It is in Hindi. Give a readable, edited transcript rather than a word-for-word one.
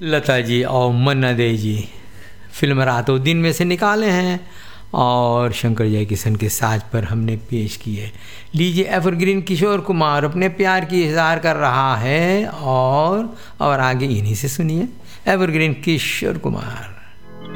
लता जी और मन्ना दे जी फिल्म रातों दिन में से निकाले हैं और शंकर जयकिशन के साज पर हमने पेश किए। लीजिए एवरग्रीन किशोर कुमार अपने प्यार की इजहार कर रहा है और आगे इन्हीं से सुनिए एवरग्रीन किशोर कुमार।